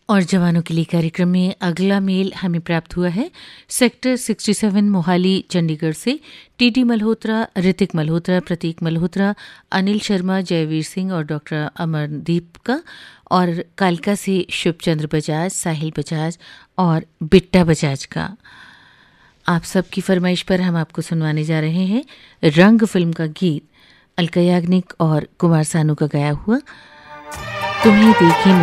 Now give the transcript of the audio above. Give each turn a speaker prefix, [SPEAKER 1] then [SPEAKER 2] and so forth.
[SPEAKER 1] और जवानों के लिए कार्यक्रम में अगला मेल हमें प्राप्त हुआ है सेक्टर 67 मोहाली चंडीगढ़ से टीटी मल्होत्रा, ऋतिक मल्होत्रा, प्रतीक मल्होत्रा, अनिल शर्मा, जयवीर सिंह और डॉक्टर अमरदीप का, और कालका से शुभचंद्र बजाज, साहिल बजाज और बिट्टा बजाज का। आप सबकी फरमाइश पर हम आपको सुनवाने जा रहे हैं रंग फिल्म का गीत अलका याग्निक और कुमार सानू का गाया हुआ तुम्हें देखी